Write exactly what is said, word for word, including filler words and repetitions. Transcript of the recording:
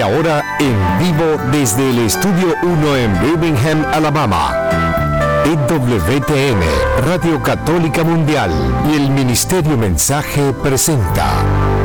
Y ahora en vivo desde el Estudio uno en Birmingham, Alabama. E W T N, Radio Católica Mundial y el Ministerio Mensaje presenta